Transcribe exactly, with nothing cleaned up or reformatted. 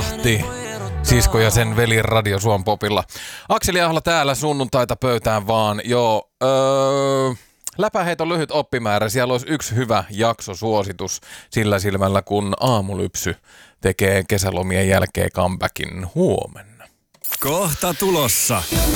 Lahti. Sisko ja sen veli Radio Suomen Popilla. Akseli Ahla täällä, sunnuntaita pöytään vaan. Joo, öö, läpäheiton lyhyt oppimäärä. Siellä olisi yksi hyvä jaksosuositus sillä silmällä, kun Aamulypsy tekee kesälomien jälkeen comebackin huomenna. Kohta tulossa.